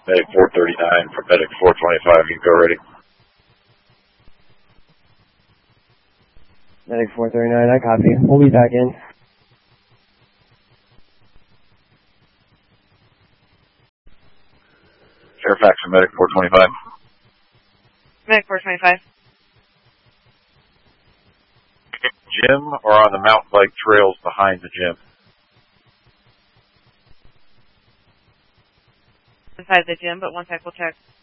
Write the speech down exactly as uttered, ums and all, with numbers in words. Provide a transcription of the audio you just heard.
Medic four thirty-nine for Medic four twenty-five. You go ready. Medic four thirty-nine, I copy. We'll be back in. Fairfax and Medic four twenty-five. Medic four twenty-five. Gym or on the mountain bike trails behind the gym? Inside the gym, but one sec, we'll check.